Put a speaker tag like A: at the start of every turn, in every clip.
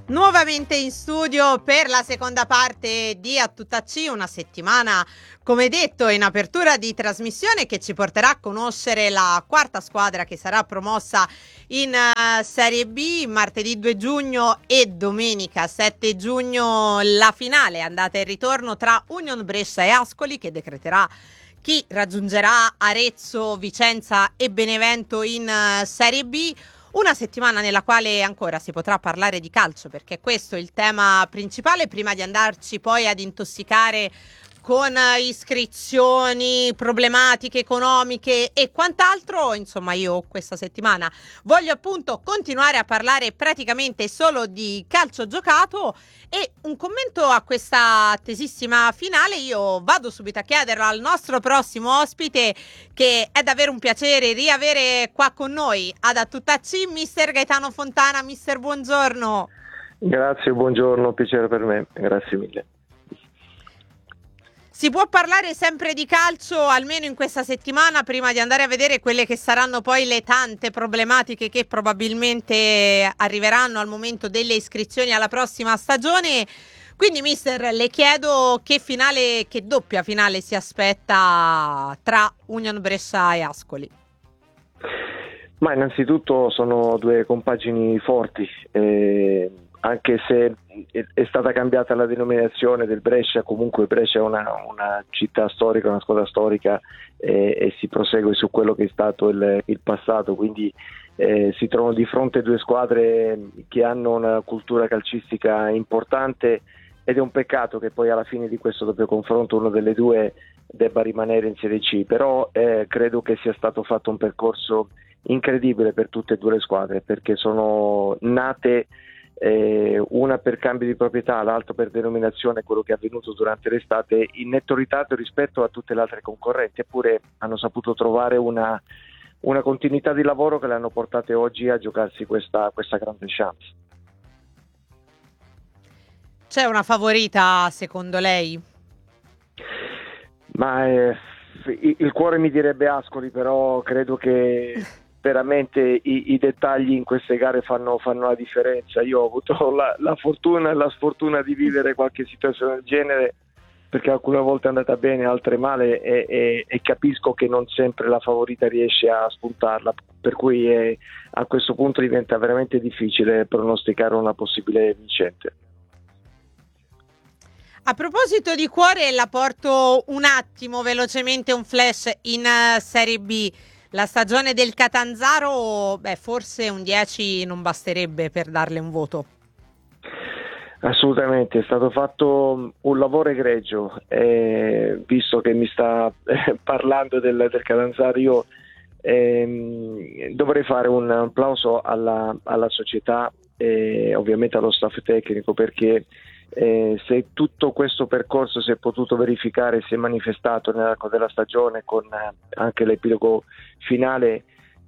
A: Nuovamente in studio per la seconda parte di A Tutta C, una settimana, come detto, in apertura di trasmissione che ci porterà a conoscere la quarta squadra che sarà promossa in Serie B martedì 2 giugno e domenica 7 giugno la finale andata e ritorno tra Union Brescia e Ascoli, che decreterà chi raggiungerà Arezzo, Vicenza e Benevento in Serie B. Una settimana nella quale ancora si potrà parlare di calcio, perché questo è il tema principale, prima di andarci poi ad intossicare con iscrizioni, problematiche economiche e quant'altro. Insomma, io questa settimana voglio appunto continuare a parlare praticamente solo di calcio giocato. E un commento a questa attesissima finale io vado subito a chiederlo al nostro prossimo ospite, che è davvero un piacere riavere qua con noi ad A Tutta C, mister Gaetano Fontana. Mister, buongiorno.
B: Grazie, buongiorno, piacere per me, grazie mille.
A: Si può parlare sempre di calcio, almeno in questa settimana, prima di andare a vedere quelle che saranno poi le tante problematiche che probabilmente arriveranno al momento delle iscrizioni alla prossima stagione. Quindi, mister, le chiedo che doppia finale si aspetta tra Union Brescia e Ascoli.
B: Ma innanzitutto sono due compagini forti, anche se è stata cambiata la denominazione del Brescia, comunque Brescia è una città storica, una squadra storica, e si prosegue su quello che è stato il passato, quindi si trovano di fronte due squadre che hanno una cultura calcistica importante, ed è un peccato che poi alla fine di questo doppio confronto una delle due debba rimanere in Serie C, però credo che sia stato fatto un percorso incredibile per tutte e due le squadre, perché sono nate una per cambio di proprietà, l'altra per denominazione, quello che è avvenuto durante l'estate, in netto ritardo rispetto a tutte le altre concorrenti, eppure hanno saputo trovare una continuità di lavoro che le hanno portate oggi a giocarsi questa grande chance.
A: C'è una favorita secondo lei?
B: Ma il cuore mi direbbe Ascoli, però credo che veramente i dettagli in queste gare fanno la differenza. Io ho avuto la fortuna e la sfortuna di vivere qualche situazione del genere, perché alcune volte è andata bene, altre male, e capisco che non sempre la favorita riesce a spuntarla, per cui a questo punto diventa veramente difficile pronosticare una possibile vincente.
A: A proposito di cuore, la porto un attimo velocemente un flash in Serie B. La stagione del Catanzaro, forse un 10 non basterebbe per darle un voto.
B: Assolutamente, è stato fatto un lavoro egregio, visto che mi sta parlando del Catanzaro, io dovrei fare un applauso alla società e ovviamente allo staff tecnico, perché se tutto questo percorso si è potuto verificare, si è manifestato nell'arco della stagione con anche l'epilogo finale,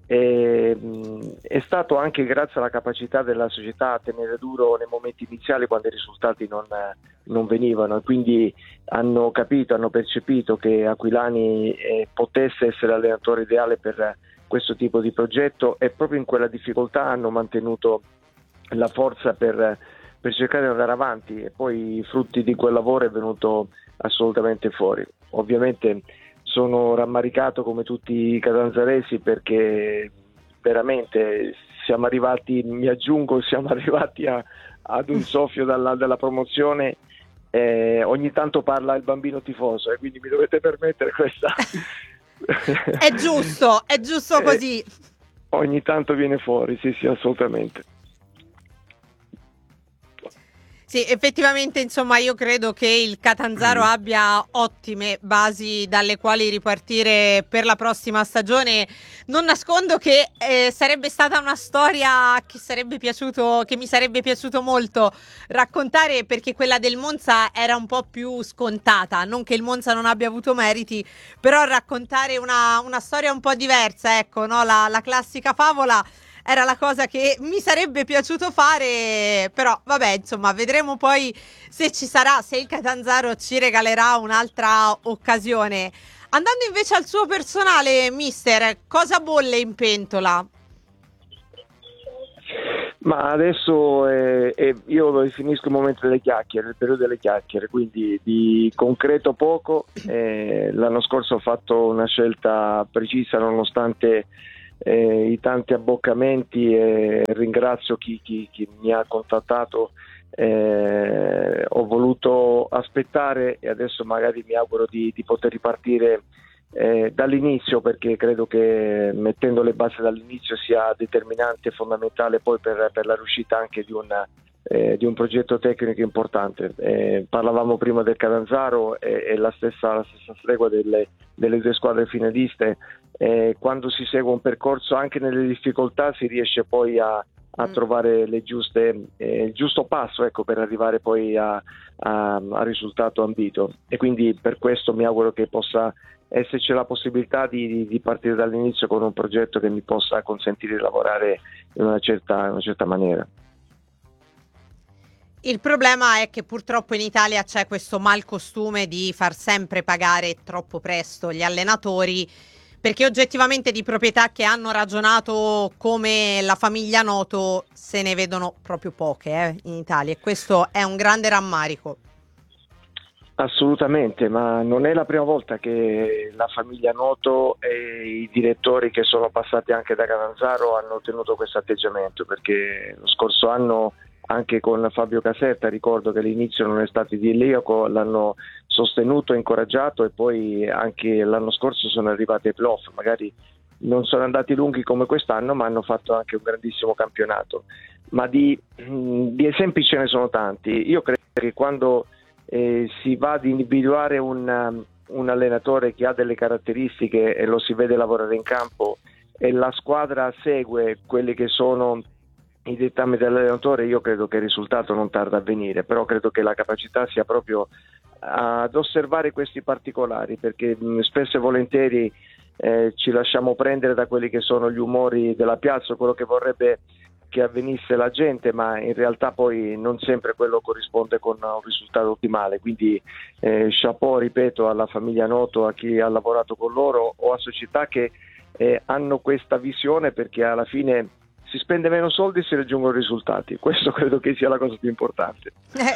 B: è stato anche grazie alla capacità della società a tenere duro nei momenti iniziali, quando i risultati non venivano, e quindi hanno capito, hanno percepito che Aquilani potesse essere l'allenatore ideale per questo tipo di progetto, e proprio in quella difficoltà hanno mantenuto la forza per cercare di andare avanti, e poi i frutti di quel lavoro è venuto assolutamente fuori. Ovviamente sono rammaricato come tutti i catanzaresi, perché veramente siamo arrivati ad un soffio dalla promozione. Ogni tanto parla il bambino tifoso, e quindi mi dovete permettere questa.
A: È giusto così.
B: Ogni tanto viene fuori, sì, assolutamente.
A: Sì, effettivamente, insomma, io credo che il Catanzaro abbia ottime basi dalle quali ripartire per la prossima stagione. Non nascondo che sarebbe stata una storia che mi sarebbe piaciuto molto raccontare, perché quella del Monza era un po' più scontata. Non che il Monza non abbia avuto meriti, però raccontare una storia un po' diversa, ecco, no? La classica favola era la cosa che mi sarebbe piaciuto fare, però vabbè, insomma, vedremo poi se ci sarà, se il Catanzaro ci regalerà un'altra occasione. Andando invece al suo personale, mister, cosa bolle in pentola?
B: Ma adesso io lo definisco il momento delle chiacchiere, il periodo delle chiacchiere, quindi di concreto poco. L'anno scorso ho fatto una scelta precisa nonostante i tanti abboccamenti, e ringrazio chi mi ha contattato. Ho voluto aspettare e adesso magari mi auguro di poter ripartire dall'inizio, perché credo che mettendo le basi dall'inizio sia determinante e fondamentale poi per la riuscita anche di un progetto tecnico importante. Parlavamo prima del Catanzaro e la stessa stregua delle due squadre finaliste. Quando si segue un percorso anche nelle difficoltà si riesce poi a trovare il giusto passo, ecco, per arrivare poi al risultato ambito, e quindi per questo mi auguro che possa esserci la possibilità di partire dall'inizio con un progetto che mi possa consentire di lavorare in una certa maniera.
A: Il problema è che purtroppo in Italia c'è questo malcostume di far sempre pagare troppo presto gli allenatori, perché oggettivamente di proprietà che hanno ragionato come la famiglia Noto se ne vedono proprio poche in Italia, e questo è un grande rammarico.
B: Assolutamente, ma non è la prima volta che la famiglia Noto e i direttori che sono passati anche da Catanzaro hanno tenuto questo atteggiamento, perché lo scorso anno anche con Fabio Caserta ricordo che l'inizio non è stato idilliaco, l'hanno sostenuto, incoraggiato, e poi anche l'anno scorso sono arrivati ai playoff. Magari non sono andati lunghi come quest'anno, ma hanno fatto anche un grandissimo campionato. Ma di esempi ce ne sono tanti. Io credo che quando si va ad individuare un allenatore che ha delle caratteristiche e lo si vede lavorare in campo e la squadra segue quelli che sono i dettami dell'allenatore, io credo che il risultato non tarda a venire, però credo che la capacità sia proprio ad osservare questi particolari, perché spesso e volentieri ci lasciamo prendere da quelli che sono gli umori della piazza, quello che vorrebbe che avvenisse la gente, ma in realtà poi non sempre quello corrisponde con un risultato ottimale. Quindi chapeau, ripeto, alla famiglia Noto, a chi ha lavorato con loro o a società che hanno questa visione, perché alla fine si spende meno soldi e si raggiungono risultati. Questo credo che sia la cosa più importante.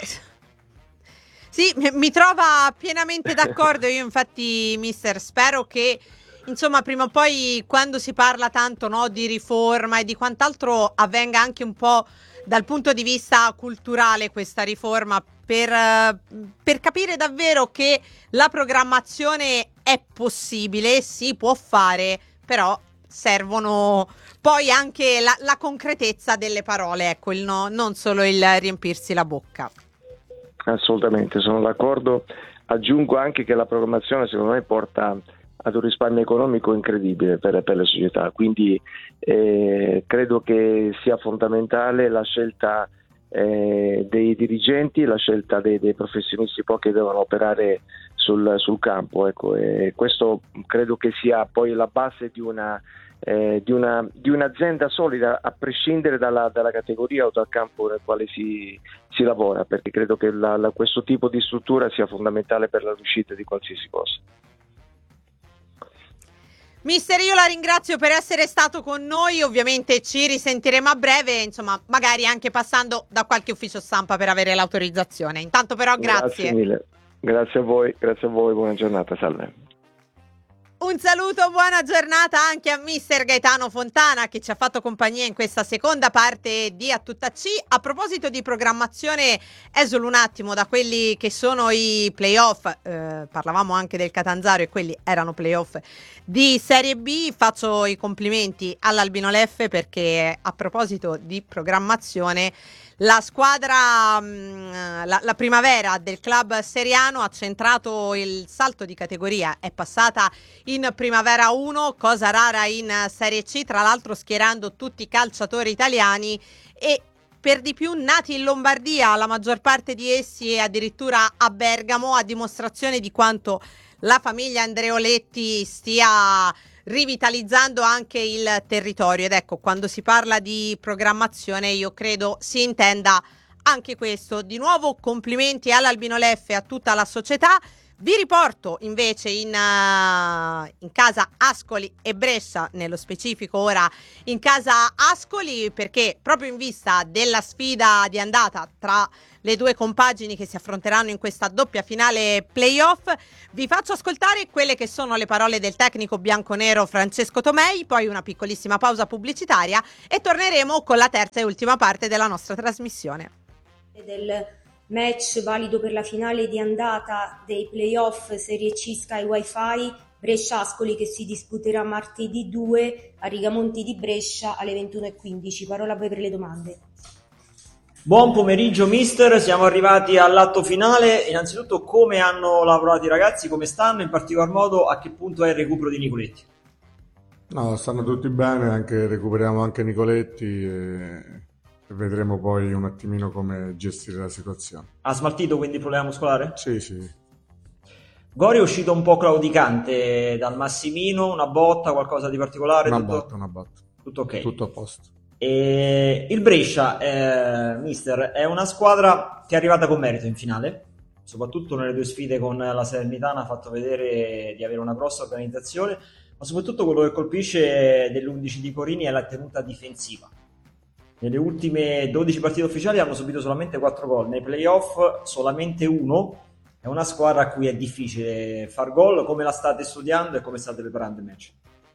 A: Sì, mi trova pienamente d'accordo. Io infatti, mister, spero che insomma prima o poi, quando si parla tanto, no, di riforma e di quant'altro, avvenga anche un po' dal punto di vista culturale questa riforma, per capire davvero che la programmazione è possibile, si può fare, però servono poi anche la concretezza delle parole, ecco, non solo il riempirsi la bocca.
B: Assolutamente, sono d'accordo. Aggiungo anche che la programmazione secondo me porta ad un risparmio economico incredibile per le società, quindi credo che sia fondamentale la scelta dei dirigenti, la scelta dei professionisti poi che devono operare sul campo, ecco, e questo credo che sia poi la base di un'azienda solida, a prescindere dalla categoria o dal campo nel quale si lavora, perché credo che questo tipo di struttura sia fondamentale per la riuscita di qualsiasi cosa.
A: Mister, io la ringrazio per essere stato con noi, ovviamente ci risentiremo a breve, insomma magari anche passando da qualche ufficio stampa per avere l'autorizzazione. Intanto però grazie.
B: Grazie mille, grazie a voi, buona giornata, salve.
A: Un saluto, buona giornata anche a mister Gaetano Fontana, che ci ha fatto compagnia in questa seconda parte di A Tutta C. A proposito di programmazione, esolo un attimo da quelli che sono i playoff, parlavamo anche del Catanzaro e quelli erano playoff di Serie B. Faccio i complimenti all'Albino Leffe, perché a proposito di programmazione, la squadra, la primavera del club seriano ha centrato il salto di categoria, è passata in Primavera 1, cosa rara in Serie C, tra l'altro schierando tutti i calciatori italiani e per di più nati in Lombardia, la maggior parte di essi addirittura a Bergamo, a dimostrazione di quanto la famiglia Andreoletti stia rivitalizzando anche il territorio. Ed ecco, quando si parla di programmazione io credo si intenda anche questo. Di nuovo complimenti all'Albino Leffe e a tutta la società. Vi riporto invece in casa Ascoli e Brescia, nello specifico ora in casa Ascoli, perché proprio in vista della sfida di andata tra le due compagini che si affronteranno in questa doppia finale playoff, vi faccio ascoltare quelle che sono le parole del tecnico bianconero Francesco Tomei, poi una piccolissima pausa pubblicitaria e torneremo con la terza e ultima parte della nostra trasmissione.
C: Del match valido per la finale di andata dei playoff Serie C Sky Wi-Fi Brescia-Ascoli, che si disputerà martedì 2 a Rigamonti di Brescia alle 21:15. Parola a voi per le domande.
D: Buon pomeriggio mister, siamo arrivati all'atto finale. Innanzitutto, come hanno lavorato i ragazzi, come stanno, in particolar modo a che punto è il recupero di Nicoletti?
E: No, stanno tutti bene, recuperiamo anche Nicoletti e vedremo poi un attimino come gestire la situazione.
D: Ha smaltito quindi il problema muscolare?
E: Sì.
D: Gori è uscito un po' claudicante dal Massimino, una botta, qualcosa di particolare?
E: Una botta.
D: Tutto ok?
E: Tutto a posto.
D: E il Brescia, mister, è una squadra che è arrivata con merito in finale, soprattutto nelle due sfide con la Salernitana ha fatto vedere di avere una grossa organizzazione, ma soprattutto quello che colpisce dell'11 di Corini è la tenuta difensiva. Nelle ultime 12 partite ufficiali hanno subito solamente 4 gol, nei playoff solamente 1. È una squadra a cui è difficile far gol. Come la state studiando e come state preparando il match?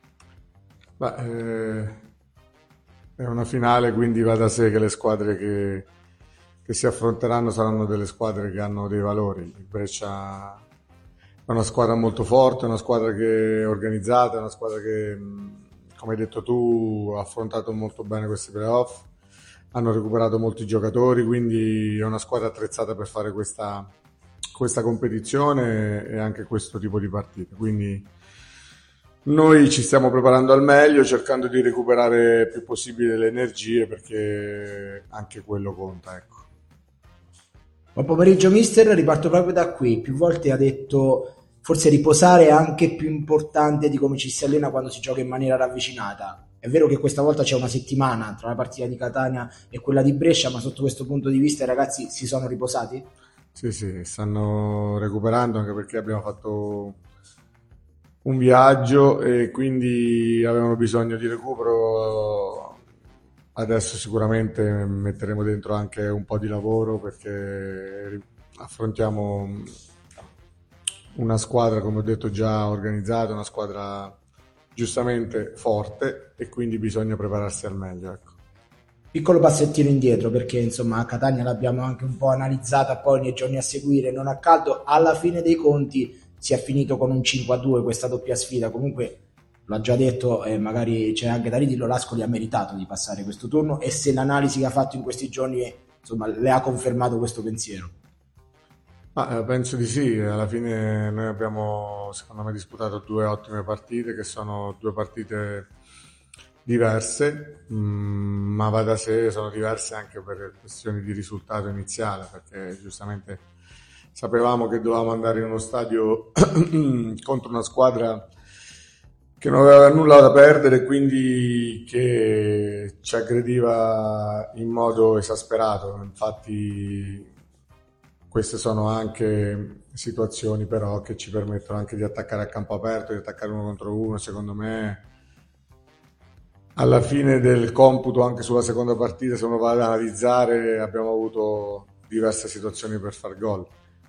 E: È una finale, quindi va da sé che le squadre che si affronteranno saranno delle squadre che hanno dei valori. Il Brescia è una squadra molto forte, è una squadra che è organizzata, è una squadra che, come hai detto tu, ha affrontato molto bene questi playoff. Hanno recuperato molti giocatori, quindi è una squadra attrezzata per fare questa competizione e anche questo tipo di partite. Quindi noi ci stiamo preparando al meglio, cercando di recuperare il più possibile le energie, perché anche quello conta, ecco.
F: Buon pomeriggio mister, riparto proprio da qui. Più volte ha detto forse riposare è anche più importante di come ci si allena quando si gioca in maniera ravvicinata. È vero che questa volta c'è una settimana tra la partita di Catania e quella di Brescia, ma sotto questo punto di vista i ragazzi si sono riposati?
E: Sì, stanno recuperando, anche perché abbiamo fatto un viaggio e quindi avevano bisogno di recupero. Adesso sicuramente metteremo dentro anche un po' di lavoro, perché affrontiamo una squadra, come ho detto, già organizzata, una squadra giustamente forte, e quindi bisogna prepararsi al meglio, ecco.
F: Piccolo passettino indietro, perché insomma a Catania l'abbiamo anche un po' analizzata poi nei giorni a seguire, non a caldo, alla fine dei conti si è finito con un 5-2 questa doppia sfida. Comunque l'ha già detto e magari c'è anche da ridirlo, l'Ascoli ha meritato di passare questo turno, e se l'analisi che ha fatto in questi giorni insomma le ha confermato questo pensiero.
E: Penso di sì, alla fine noi abbiamo secondo me disputato due ottime partite, che sono due partite diverse, ma va da sé, sono diverse anche per questioni di risultato iniziale, perché giustamente sapevamo che dovevamo andare in uno stadio contro una squadra che non aveva nulla da perdere, quindi che ci aggrediva in modo esasperato. Infatti queste sono anche situazioni però che ci permettono anche di attaccare a campo aperto, di attaccare uno contro uno. Secondo me alla fine del computo, anche sulla seconda partita, se uno va ad analizzare, abbiamo avuto diverse situazioni per far gol,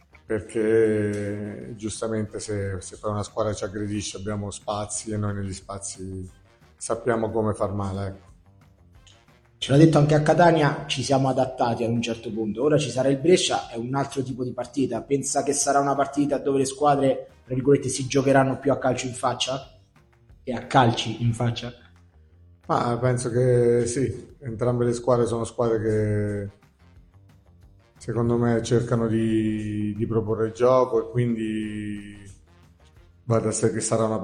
E: perché giustamente se poi una squadra ci aggredisce abbiamo spazi e noi negli spazi sappiamo come far male, ecco.
F: Ce l'ha detto anche a Catania, ci siamo adattati ad un certo punto. Ora ci sarà il Brescia, è un altro tipo di partita. Pensa che sarà una partita dove le squadre, tra virgolette, si giocheranno più a calcio in faccia? E a calci in faccia?
E: Penso che sì, entrambe le squadre sono squadre che secondo me cercano di proporre gioco, e quindi va da sé che sarà una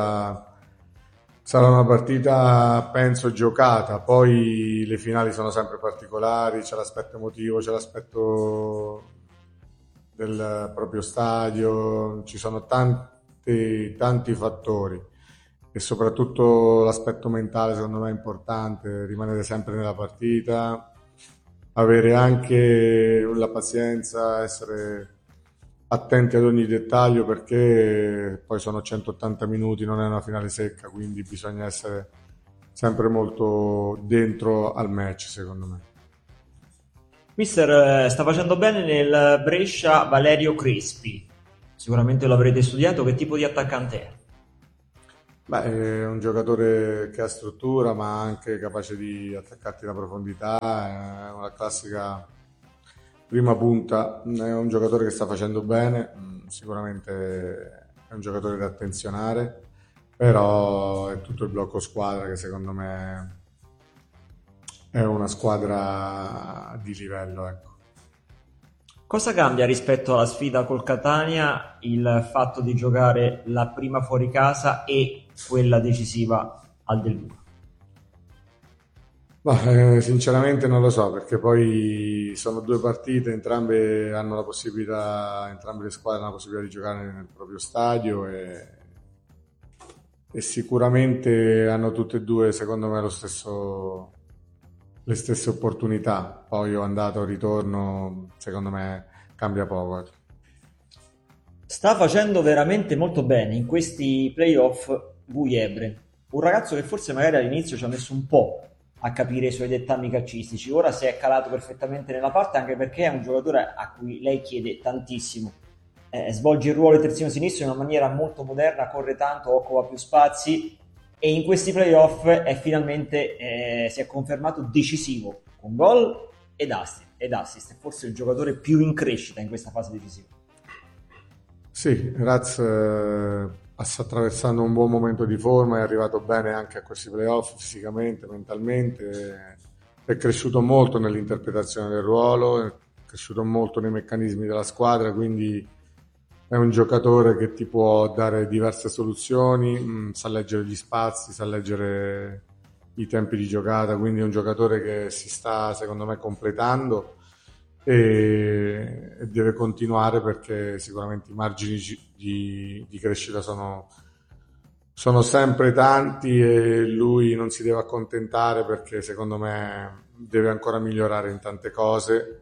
E: partita penso giocata. Poi le finali sono sempre particolari, c'è l'aspetto emotivo, c'è l'aspetto del proprio stadio, ci sono tanti fattori, e soprattutto l'aspetto mentale secondo me è importante, rimanere sempre nella partita, avere anche la pazienza, essere attenti ad ogni dettaglio, perché poi sono 180 minuti, non è una finale secca, quindi bisogna essere sempre molto dentro al match, secondo me.
D: Mister, sta facendo bene nel Brescia Valerio Crespi. Sicuramente lo avrete studiato. Che tipo di attaccante è?
E: Beh, è un giocatore che ha struttura, ma anche capace di attaccarti da profondità, è una classica prima punta, è un giocatore che sta facendo bene, sicuramente è un giocatore da attenzionare, però è tutto il blocco squadra che secondo me è una squadra di livello, ecco.
D: Cosa cambia rispetto alla sfida col Catania il fatto di giocare la prima fuori casa e quella decisiva al Del Luca?
E: Sinceramente non lo so, perché poi sono due partite, entrambe hanno la possibilità, entrambe le squadre hanno la possibilità di giocare nel proprio stadio e sicuramente hanno tutte e due, secondo me, le stesse opportunità. Poi o andato o ritorno, secondo me cambia poco.
D: Sta facendo veramente molto bene in questi playoff Gujebre, un ragazzo che forse magari all'inizio ci ha messo un po' a capire i suoi dettami calcistici, ora si è calato perfettamente nella parte, anche perché è un giocatore a cui lei chiede tantissimo. Svolge il ruolo di terzino sinistro in una maniera molto moderna, corre tanto, occupa più spazi e in questi playoff finalmente si è confermato decisivo con gol ed assist. È forse il giocatore più in crescita in questa fase decisiva.
E: Sì, Raz sta attraversando un buon momento di forma, è arrivato bene anche a questi playoff fisicamente, mentalmente, è cresciuto molto nell'interpretazione del ruolo, è cresciuto molto nei meccanismi della squadra, quindi è un giocatore che ti può dare diverse soluzioni, sa leggere gli spazi, sa leggere i tempi di giocata, quindi è un giocatore che si sta, secondo me, completando e deve continuare, perché sicuramente i margini di crescita sono sempre tanti e lui non si deve accontentare, perché secondo me deve ancora migliorare in tante cose,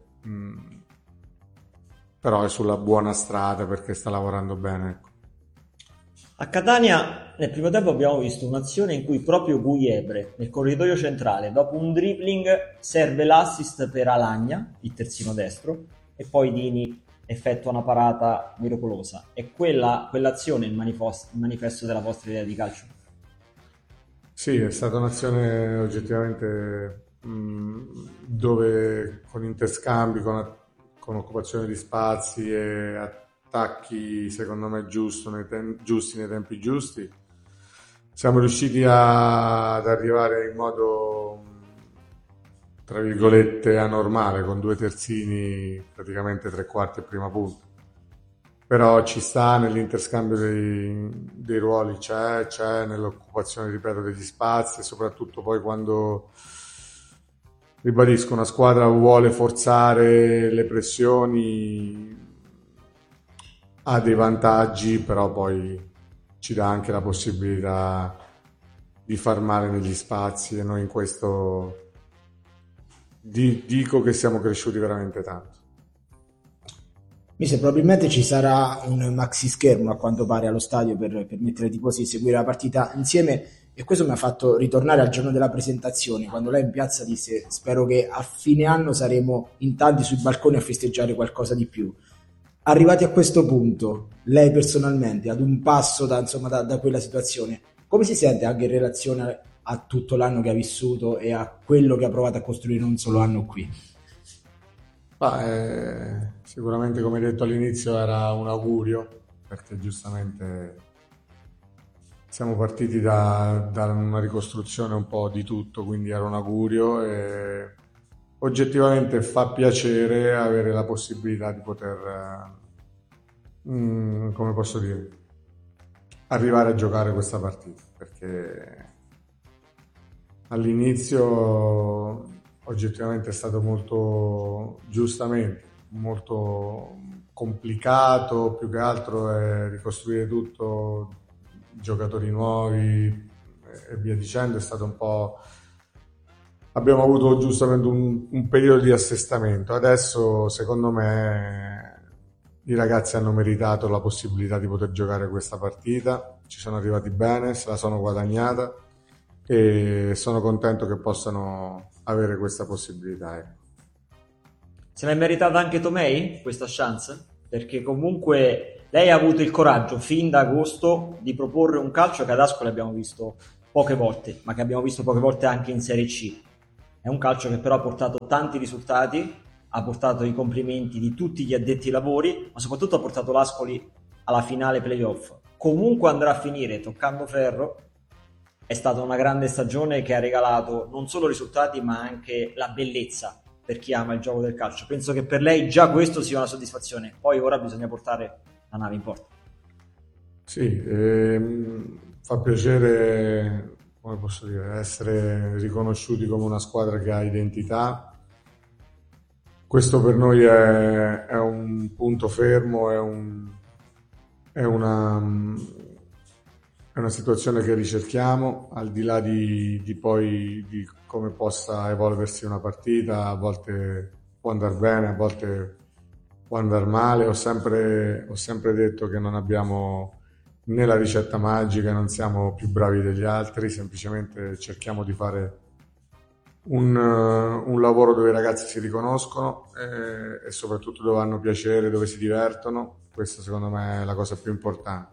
E: però è sulla buona strada perché sta lavorando bene, ecco.
D: A Catania nel primo tempo abbiamo visto un'azione in cui proprio Gujebre nel corridoio centrale, dopo un dribbling, serve l'assist per Alagna, il terzino destro, e poi Dini effettua una parata miracolosa. È quell'azione il manifesto della vostra idea di calcio?
E: Sì, è stata un'azione oggettivamente dove con interscambi, con occupazione di spazi e attacchi secondo me giusti nei tempi giusti, siamo riusciti ad arrivare in modo tra virgolette anormale, con due terzini praticamente tre quarti e prima punta, però ci sta nell'interscambio dei ruoli, c'è nell'occupazione, ripeto, degli spazi, e soprattutto poi quando, ribadisco, una squadra vuole forzare le pressioni, ha dei vantaggi, però poi ci dà anche la possibilità di far male negli spazi, e noi in questo dico che siamo cresciuti veramente tanto.
F: Probabilmente ci sarà un maxi schermo a quanto pare allo stadio per permettere ai tifosi di seguire la partita insieme, e questo mi ha fatto ritornare al giorno della presentazione, quando lei in piazza disse: spero che a fine anno saremo in tanti sui balconi a festeggiare qualcosa di più. Arrivati a questo punto, lei personalmente, ad un passo da quella situazione, come si sente anche in relazione a tutto l'anno che ha vissuto e a quello che ha provato a costruire un solo anno qui?
E: Sicuramente, come detto all'inizio, era un augurio, perché giustamente siamo partiti da una ricostruzione un po' di tutto, quindi era un augurio, e oggettivamente fa piacere avere la possibilità di poter, come posso dire, arrivare a giocare questa partita, perché all'inizio oggettivamente è stato molto, giustamente, molto complicato, più che altro è ricostruire tutto, giocatori nuovi e via dicendo, è stato un po'... Abbiamo avuto giustamente un periodo di assestamento. Adesso secondo me i ragazzi hanno meritato la possibilità di poter giocare questa partita, ci sono arrivati bene, se la sono guadagnata e sono contento che possano avere questa possibilità. Ecco.
D: Se l'è meritata anche Tomei questa chance? Perché comunque lei ha avuto il coraggio fin da agosto di proporre un calcio che ad Ascoli abbiamo visto poche volte, ma che abbiamo visto poche volte anche in Serie C. È un calcio che però ha portato tanti risultati, ha portato i complimenti di tutti gli addetti ai lavori, ma soprattutto ha portato l'Ascoli alla finale playoff. Comunque andrà a finire toccando ferro. È stata una grande stagione che ha regalato non solo risultati ma anche la bellezza per chi ama il gioco del calcio. Penso che per lei già questo sia una soddisfazione. Poi ora bisogna portare la nave in porta.
E: Sì, fa piacere, come posso dire, essere riconosciuti come una squadra che ha identità. Questo per noi è un punto fermo, è una situazione che ricerchiamo, al di là di poi di come possa evolversi una partita. A volte può andare bene, a volte può andare male. Ho sempre detto che non abbiamo né la ricetta magica, non siamo più bravi degli altri, semplicemente cerchiamo di fare un lavoro dove i ragazzi si riconoscono e soprattutto dove hanno piacere, dove si divertono. Questa secondo me è la cosa più importante.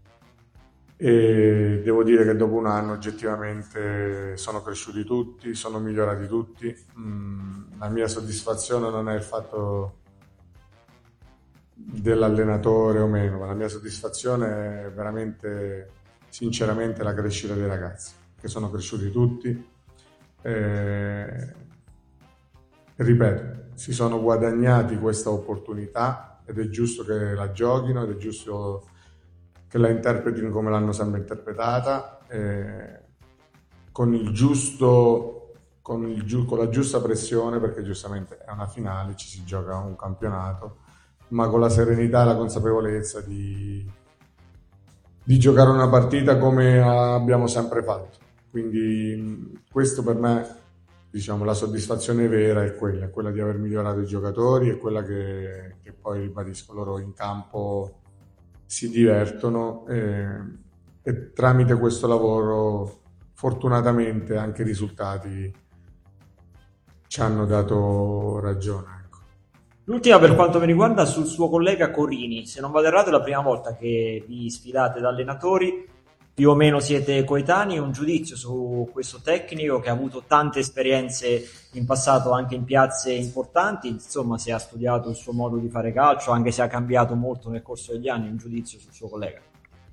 E: E devo dire che dopo un anno oggettivamente sono cresciuti tutti, sono migliorati tutti. La mia soddisfazione non è il fatto dell'allenatore o meno, ma la mia soddisfazione è veramente, sinceramente, la crescita dei ragazzi, che sono cresciuti tutti. Ripeto, si sono guadagnati questa opportunità ed è giusto che la giochino ed è giusto che la interpretino come l'hanno sempre interpretata, con la giusta pressione, perché giustamente è una finale, ci si gioca un campionato, ma con la serenità e la consapevolezza di giocare una partita come abbiamo sempre fatto. Quindi questo per me, diciamo, la soddisfazione vera è quella di aver migliorato i giocatori, è quella che poi, ribadisco, loro in campo si divertono e tramite questo lavoro fortunatamente anche i risultati ci hanno dato ragione. Ecco.
D: L'ultima per quanto mi riguarda sul suo collega Corini. Se non vado errato è la prima volta che vi sfidate da allenatori, più o meno siete coetanei. Un giudizio su questo tecnico che ha avuto tante esperienze in passato anche in piazze importanti, insomma, se ha studiato il suo modo di fare calcio, anche se ha cambiato molto nel corso degli anni. Un giudizio sul suo collega.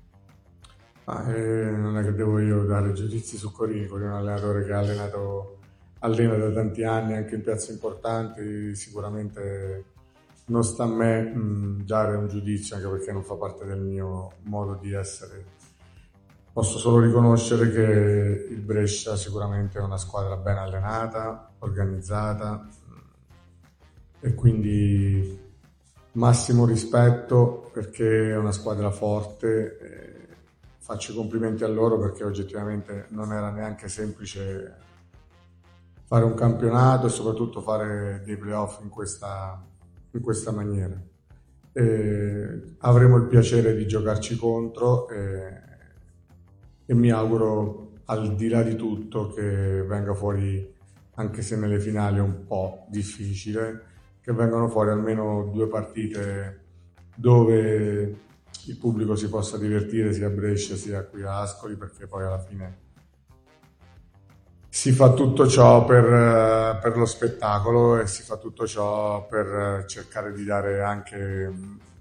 E: Non è che devo io dare giudizi su Corini. Corini è un allenatore che allena da tanti anni anche in piazze importanti. Sicuramente non sta a me dare un giudizio, anche perché non fa parte del mio modo di essere. Posso solo riconoscere che il Brescia sicuramente è una squadra ben allenata, organizzata, e quindi massimo rispetto perché è una squadra forte. Faccio i complimenti a loro perché oggettivamente non era neanche semplice fare un campionato e soprattutto fare dei playoff in questa maniera. Avremo il piacere di giocarci contro e mi auguro, al di là di tutto, che venga fuori, anche se nelle finali è un po' difficile, che vengano fuori almeno 2 partite dove il pubblico si possa divertire sia a Brescia sia qui a Ascoli, perché poi alla fine si fa tutto ciò per lo spettacolo e si fa tutto ciò per cercare di dare anche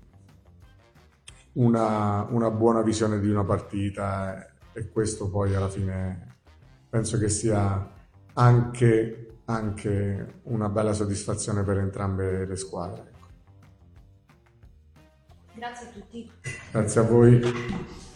E: una buona visione di una partita, e questo poi alla fine penso che sia anche una bella soddisfazione per entrambe le squadre.
C: Grazie a tutti.
E: Grazie a voi.